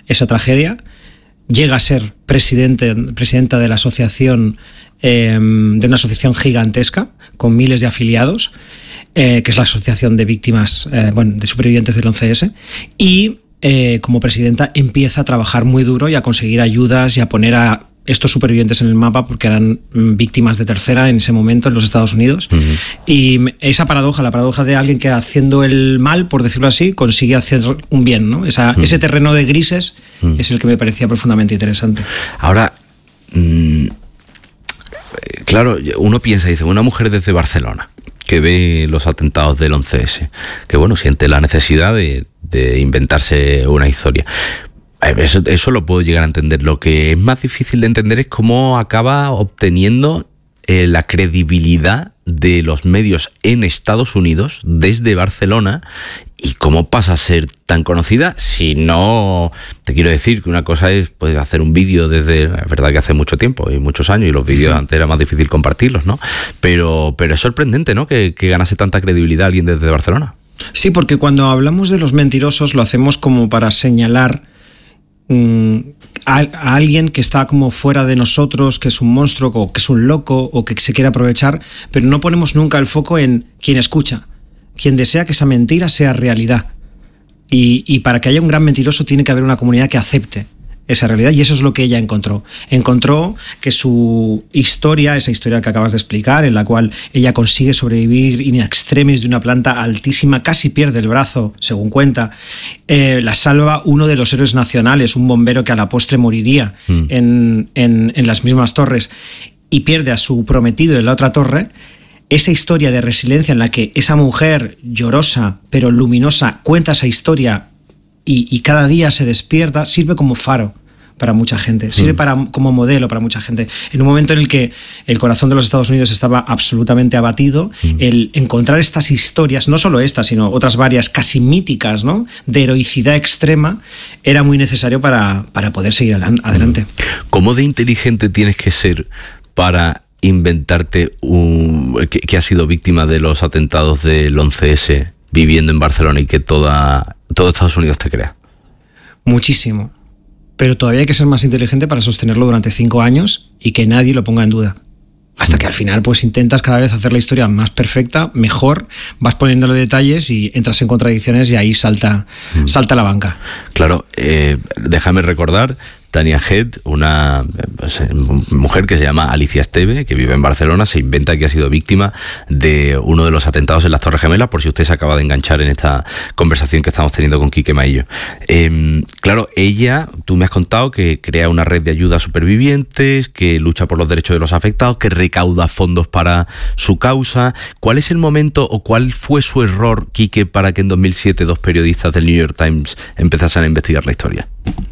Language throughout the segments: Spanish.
esa tragedia, llega a ser presidenta de la asociación, de una asociación gigantesca con miles de afiliados, que es la Asociación de Víctimas, de Supervivientes del 11S, y como presidenta empieza a trabajar muy duro y a conseguir ayudas y a poner a estos supervivientes en el mapa, porque eran víctimas de tercera en ese momento en los Estados Unidos. Uh-huh. Y esa paradoja, la paradoja de alguien que haciendo el mal, por decirlo así, consigue hacer un bien, ¿no? Ese terreno de grises es el que me parecía profundamente interesante. Ahora, claro, uno piensa, dice, una mujer desde Barcelona que ve los atentados del 11S, que bueno, siente la necesidad de inventarse una historia. Eso lo puedo llegar a entender. Lo que es más difícil de entender es cómo acaba obteniendo la credibilidad de los medios en Estados Unidos desde Barcelona, y cómo pasa a ser tan conocida. Si no, te quiero decir que una cosa es pues, hacer un vídeo es verdad que hace mucho tiempo y muchos años, y los vídeos antes era más difícil compartirlos, ¿no? Pero es sorprendente, ¿no? Que ganase tanta credibilidad alguien desde Barcelona. Sí, porque cuando hablamos de los mentirosos lo hacemos como para señalar a alguien que está como fuera de nosotros, que es un monstruo o que es un loco o que se quiere aprovechar, pero no ponemos nunca el foco en quien escucha, quien desea que esa mentira sea realidad. Y para que haya un gran mentiroso tiene que haber una comunidad que acepte esa realidad, y eso es lo que ella encontró. Encontró que su historia, esa historia que acabas de explicar, en la cual ella consigue sobrevivir in extremis de una planta altísima, casi pierde el brazo, según cuenta, la salva uno de los héroes nacionales, un bombero que a la postre moriría en las mismas torres, y pierde a su prometido en la otra torre. Esa historia de resiliencia en la que esa mujer llorosa pero luminosa cuenta esa historia y cada día se despierta, sirve como faro para mucha gente, sirve como modelo para mucha gente. En un momento en el que el corazón de los Estados Unidos estaba absolutamente abatido, el encontrar estas historias, no solo estas, sino otras varias casi míticas, ¿no?, de heroicidad extrema, era muy necesario para poder seguir adelante. ¿Cómo de inteligente tienes que ser para inventarte que has sido víctima de los atentados del 11S viviendo en Barcelona y que todo Estados Unidos te crea? Muchísimo. Pero todavía hay que ser más inteligente para sostenerlo durante 5 años y que nadie lo ponga en duda. Hasta que al final pues intentas cada vez hacer la historia más perfecta, mejor, vas poniéndole detalles y entras en contradicciones y ahí salta la banca. Claro, déjame recordar, Tania Head, una mujer que se llama Alicia Esteve, que vive en Barcelona, se inventa que ha sido víctima de uno de los atentados en las Torres Gemelas, por si usted se acaba de enganchar en esta conversación que estamos teniendo con Quique Maillo. Claro, ella, tú me has contado que crea una red de ayuda a supervivientes, que lucha por los derechos de los afectados, que recauda fondos para su causa. ¿Cuál es el momento o cuál fue su error, Quique, para que en 2007 2 periodistas del New York Times empezasen a investigar la historia?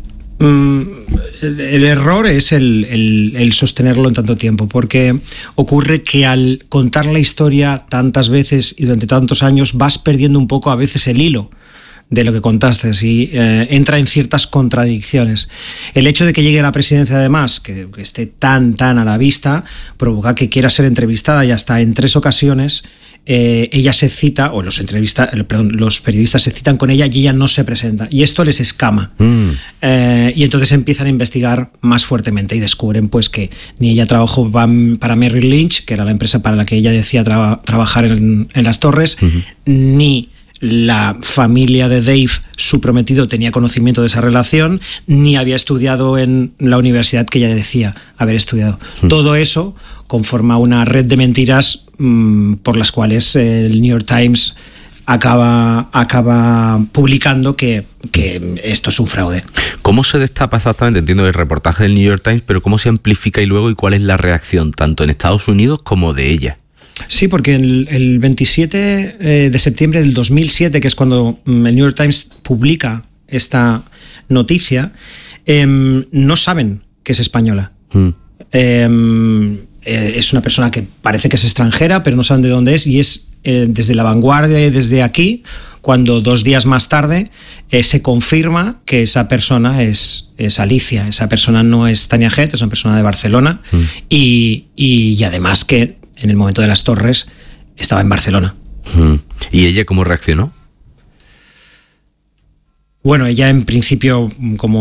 El error es el sostenerlo en tanto tiempo, porque ocurre que al contar la historia tantas veces y durante tantos años vas perdiendo un poco a veces el hilo de lo que contaste y entra en ciertas contradicciones. El hecho de que llegue a la presidencia, además, que esté tan a la vista, provoca que quiera ser entrevistada, y hasta en 3 ocasiones ella se cita, o los periodistas se citan con ella y ella no se presenta, y esto les escama. Y entonces empiezan a investigar más fuertemente y descubren pues que ni ella trabajó para Merrill Lynch, que era la empresa para la que ella decía trabajar en las torres, ni la familia de Dave, su prometido, tenía conocimiento de esa relación, ni había estudiado en la universidad que ella decía haber estudiado. Todo eso conforma una red de mentiras por las cuales el New York Times acaba publicando que esto es un fraude. ¿Cómo se destapa exactamente? Entiendo el reportaje del New York Times, pero ¿cómo se amplifica y luego y cuál es la reacción tanto en Estados Unidos como de ella? Sí, porque el 27 de septiembre del 2007, que es cuando el New York Times publica esta noticia, no saben que es española. Es una persona que parece que es extranjera, pero no saben de dónde es, y es desde La Vanguardia y desde aquí cuando 2 días más tarde se confirma que esa persona es Alicia. Esa persona no es Tania Head, es una persona de Barcelona, y además que en el momento de las torres estaba en Barcelona. ¿Y ella cómo reaccionó? Bueno, ella en principio, como